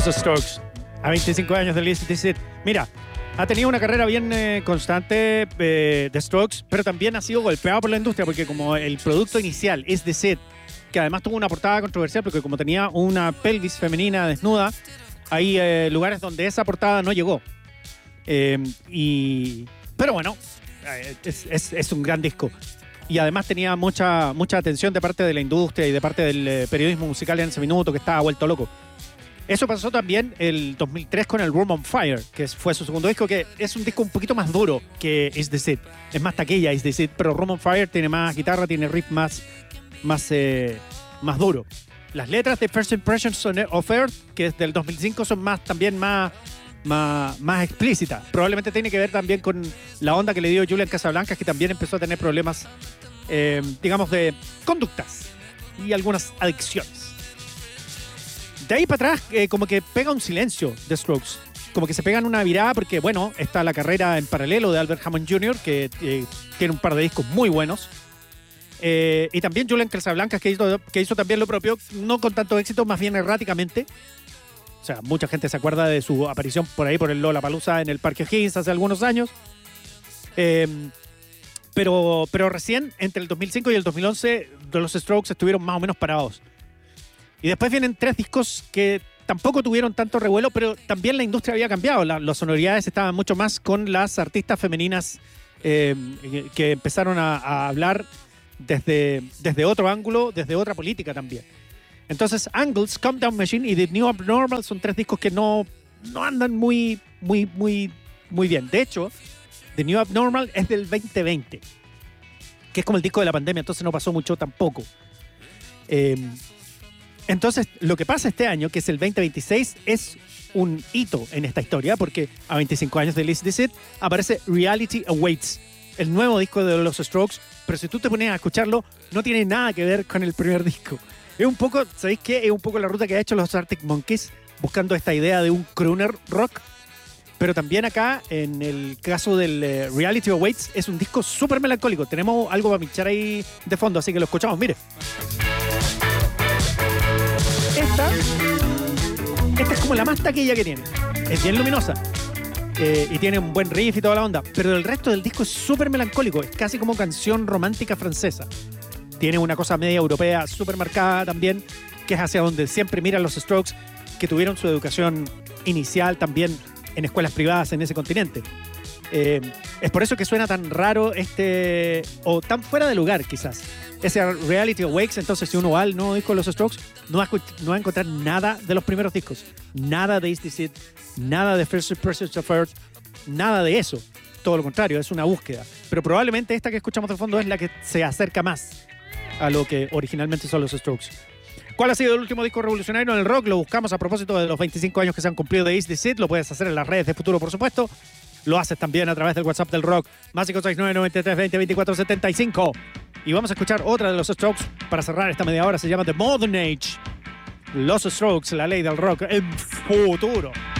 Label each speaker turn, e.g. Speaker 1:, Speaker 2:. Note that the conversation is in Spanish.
Speaker 1: Los Strokes, a 25 años del Is This It. Mira, ha tenido una carrera bien constante de Strokes, pero también ha sido golpeado por la industria porque como el producto inicial, Is This It, que además tuvo una portada controversial porque como tenía una pelvis femenina desnuda, hay lugares donde esa portada no llegó. Pero bueno, es un gran disco. Y además tenía mucha atención de parte de la industria y de parte del periodismo musical en ese minuto que estaba vuelto loco. Eso pasó también el 2003 con el Room on Fire, que fue su segundo disco, que es un disco un poquito más duro que Is This It. Es más taquilla Is This It, pero Room on Fire tiene más guitarra, tiene riff más duro. Las letras de First Impressions of Earth, que es del 2005, son también más explícitas. Probablemente tiene que ver también con la onda que le dio Julian Casablancas, que también empezó a tener problemas, digamos, de conductas y algunas adicciones. De ahí para atrás, como que pega un silencio de Strokes. Como que se pegan una virada porque, bueno, está la carrera en paralelo de Albert Hammond Jr., que tiene un par de discos muy buenos. Y también Julian Casablancas, que hizo también lo propio, no con tanto éxito, más bien erráticamente. O sea, mucha gente se acuerda de su aparición por ahí, por el Lollapalooza en el Parque O'Higgins hace algunos años. Pero recién, entre el 2005 y el 2011, los Strokes estuvieron más o menos parados. Y después vienen 3 discos que tampoco tuvieron tanto revuelo, pero también la industria había cambiado. Las sonoridades estaban mucho más con las artistas femeninas que empezaron a hablar desde otro ángulo, desde otra política también. Entonces, Angles, Calm Down Machine y The New Abnormal son 3 discos que no andan muy bien. De hecho, The New Abnormal es del 2020, que es como el disco de la pandemia, entonces no pasó mucho tampoco. Entonces, lo que pasa este año, que es el 2026, es un hito en esta historia, porque a 25 años de Is This It aparece Reality Awaits, el nuevo disco de los Strokes, pero si tú te pones a escucharlo, no tiene nada que ver con el primer disco. Es un poco, ¿sabéis qué? Es un poco la ruta que ha hecho los Arctic Monkeys, buscando esta idea de un crooner rock, pero también acá, en el caso del Reality Awaits, es un disco súper melancólico. Tenemos algo para mixar ahí de fondo, así que lo escuchamos, mire. Esta es como la más taquilla que tiene. Es bien luminosa. Y tiene un buen riff y toda la onda. Pero el resto del disco es súper melancólico. Es casi como canción romántica francesa. Tiene una cosa media europea súper marcada también, que es hacia donde siempre miran los Strokes, que tuvieron su educación inicial también en escuelas privadas en ese continente. Es por eso que suena tan raro o tan fuera de lugar quizás. Ese Reality Awakes, entonces si uno va al nuevo disco de los Strokes, no va a encontrar nada de los primeros discos. Nada de Is This It, nada de First Impressions of Earth, nada de eso. Todo lo contrario, es una búsqueda. Pero probablemente esta que escuchamos de fondo es la que se acerca más a lo que originalmente son los Strokes. ¿Cuál ha sido el último disco revolucionario en el rock? Lo buscamos a propósito de los 25 años que se han cumplido de Is This It. Lo puedes hacer en las redes de Futuro, por supuesto. Lo haces también a través del WhatsApp del rock, más 569-93-20-24-75. Y vamos a escuchar otra de los Strokes para cerrar esta media hora. Se llama The Modern Age. Los Strokes, la ley del rock en Futuro.